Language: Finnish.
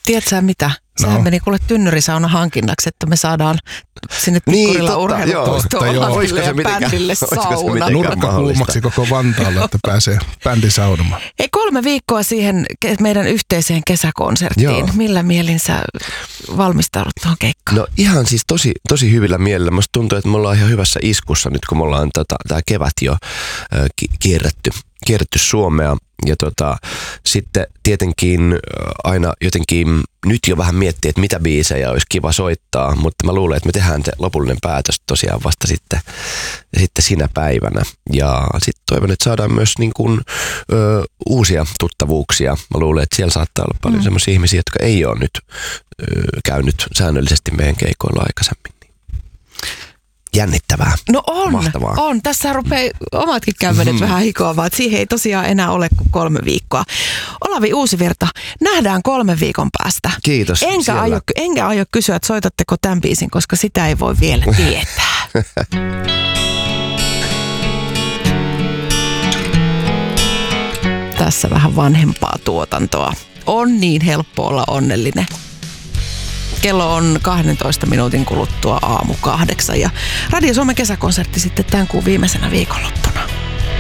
tiedätkö mitä? Sehän meni kuule tynnyrisauna hankinnaksi, että me saadaan sinne Tikkurilla urheilupuistoon Olaville ja bändille sauna. Nurkkakulmaksi koko Vantaalle, että pääsee bändi saunomaan. Ei 3 viikkoa siihen meidän yhteiseen kesäkonserttiin. Joo. Millä mielin sä valmistaudut tuohon keikkaan? No ihan siis tosi hyvillä mielellä. Musta tuntuu, että me ollaan ihan hyvässä iskussa nyt, kun me ollaan tää kevät jo kierretty Suomea. Ja sitten tietenkin aina jotenkin nyt jo vähän miettii, että mitä biisejä olisi kiva soittaa, mutta mä luulen, että me tehdään lopullinen päätös tosiaan vasta sitten sinä päivänä. Ja sitten toivon, että saadaan myös niin kuin, uusia tuttavuuksia. Mä luulen, että siellä saattaa olla paljon semmoisia ihmisiä, jotka ei ole nyt käynyt säännöllisesti meidän keikoilla aikaisemmin. Jännittävää. No Mahtavaa. on. Tässä rupeaa omatkin kämmenet vähän hikoamaan, että siihen ei tosiaan enää ole kuin 3 viikkoa. Olavi Uusivirta, nähdään 3 viikon päästä. Kiitos. Enkä aio kysyä, että soitatteko tämän biisin, koska sitä ei voi vielä tietää. Tässä vähän vanhempaa tuotantoa. On niin helppo olla onnellinen. Kello on 12 minuutin kuluttua aamu 8 ja Radio Suomen kesäkonsertti sitten tämän kuun viimeisenä viikonloppuna.